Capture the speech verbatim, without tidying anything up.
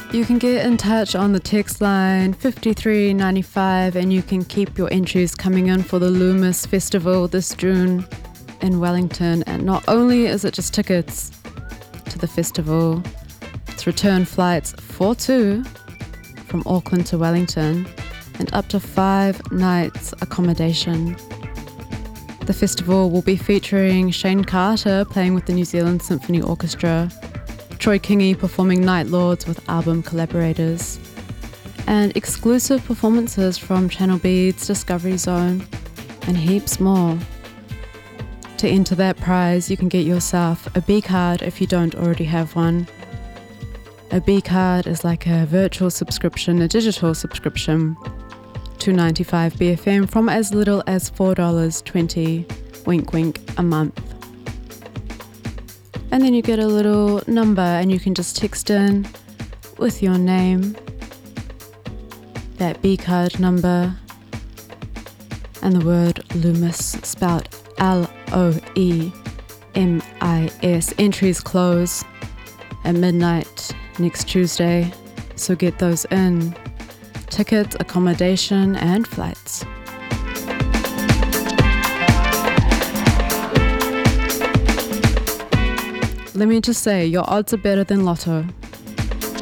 You can get in touch on the text line fifty-three ninety-five and you can keep your entries coming in for the Loomis Festival this June in Wellington. And not only is it just tickets to the festival, it's return flights for two from Auckland to Wellington and up to five nights accommodation. The festival will be featuring Shane Carter playing with the New Zealand Symphony Orchestra, Troy Kingi performing Night Lords with album collaborators, and exclusive performances from Channel Beats, Discovery Zone, and heaps more. To enter that prize, you can get yourself a B card if you don't already have one. A B card is like a virtual subscription, a digital subscription to ninety-five B F M from as little as four dollars twenty, wink wink, a month. And then you get a little number and you can just text in with your name, that B card number, and the word Loomis, spelled L O E M I S. Entries close at midnight next Tuesday, so get those in. Tickets, accommodation, and flights. Let me just say, your odds are better than Lotto.